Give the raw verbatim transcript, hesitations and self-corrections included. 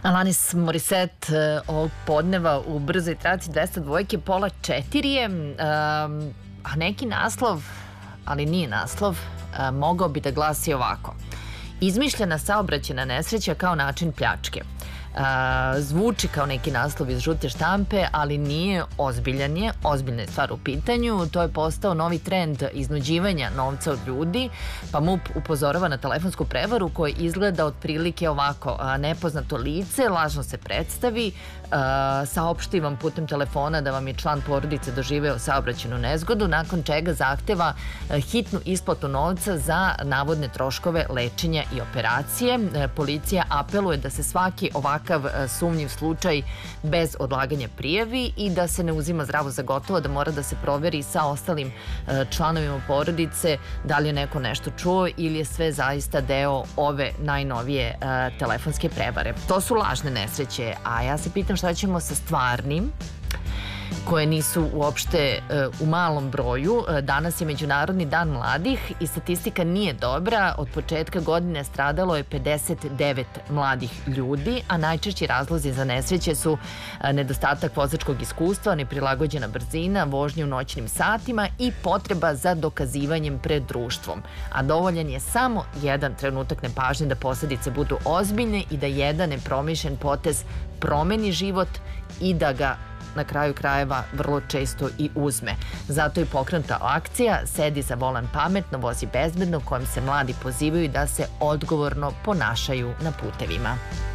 Alanis Morissette ovog podneva u brzoj traci dvesta dvojke pola četiri je, a neki naslov, ali nije naslov, mogao bi da glasi ovako. Izmišljena saobraćajna nesreća kao način pljačke. Zvuči kao neki naslov iz žute štampe, ali nije, ozbiljan je, ozbiljna je stvar u pitanju. To je postao novi trend iznuđivanja novca od ljudi, pa M U P upozorava na telefonsku prevaru koja izgleda otprilike ovako. Nepoznato lice lažno se predstavi, saopšti vam putem telefona da vam je član porodice doživeo saobraćajnu nezgodu, nakon čega zahteva hitnu isplatu novca za navodne troškove lečenja i operacije. Policija apeluje da se svaki ovakav sumnjiv slučaj bez odlaganja prijavi i da se ne uzima zdravo za gotovo, da mora da se proveri sa ostalim članovima porodice da li je neko nešto čuo ili je sve zaista deo ove najnovije telefonske prevare. To su lažne nesreće, a ja se pitam šta ćemo sa stvarnim, koje nisu uopšte u malom broju. Danas je Međunarodni dan mladih i statistika nije dobra. Od početka godine stradalo je pedeset devet mladih ljudi, a najčešći razlozi za nesreće su nedostatak vozačkog iskustva, neprilagođena brzina, vožnje u noćnim satima i potreba za dokazivanjem pred društvom. A dovoljan je samo jedan trenutak nepažnje da posledice budu ozbiljne i da jedan nepromišljen potez promeni život i da ga na kraju krajeva vrlo često i uzme. Zato je pokrenuta akcija Sedi za volan pametno, vozi bezbedno, kojom se mladi pozivaju da se odgovorno ponašaju na putevima.